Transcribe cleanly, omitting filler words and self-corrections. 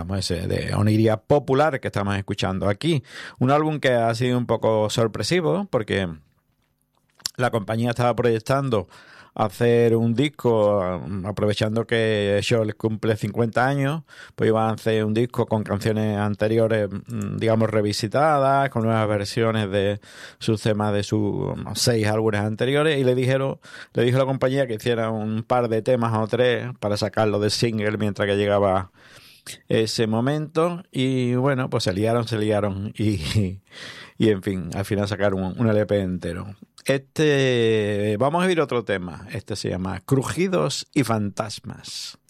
digamos, ese de Oniria Popular que estamos escuchando aquí. Un álbum que ha sido un poco sorpresivo porque la compañía estaba proyectando hacer un disco, aprovechando que Scholl cumple 50 años, pues iban a hacer un disco con canciones anteriores, digamos, revisitadas, con nuevas versiones de sus temas de sus 6 álbumes anteriores, y le dijo a la compañía que hiciera un par de temas o 3 para sacarlo de single mientras que llegaba ese momento, y bueno, pues se liaron y en fin, al final sacaron un LP entero. Vamos a oír otro tema. Este se llama Crujidos y Fantasmas.